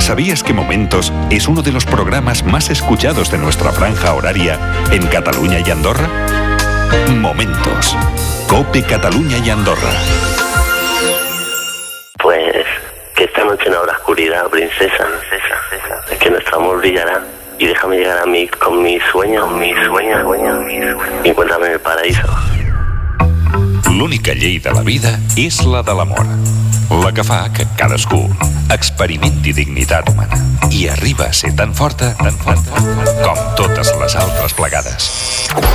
¿Sabías que Momentos es uno de los programas más escuchados de nuestra franja horaria en Cataluña y Andorra? Momentos. COPE Cataluña y Andorra. Pues que esta noche no habrá oscuridad, princesa. Que nuestro amor brillará. Y déjame llegar a mí con mis sueños. Y encuéntrame en el paraíso. L'única llei de la vida és la de l'amor. La que fa que cadascú experimenti dignitat humana i arriba a ser tan forta com totes les altres plegades.